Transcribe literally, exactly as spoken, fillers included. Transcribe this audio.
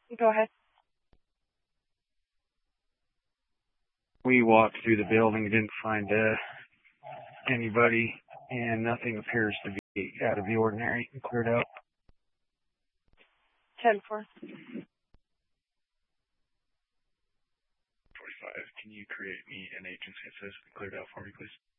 Go ahead. We walked through the building, didn't find uh, anybody, and nothing appears to be out of the ordinary and cleared out. ten four. forty-five, can you create me an agency that says cleared out for me, please?